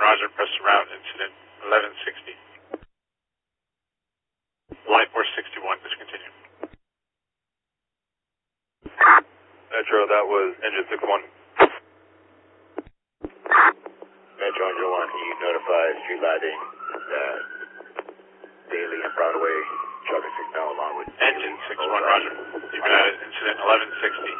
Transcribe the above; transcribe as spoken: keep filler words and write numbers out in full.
Roger, press route, incident eleven sixty. Line four sixty-one, discontinue. Metro, that was engine six one. Metro Engine one, can you notify street lighting that Daily and Broadway traffic signal along with Engine six one, Roger. You've got incident eleven sixty.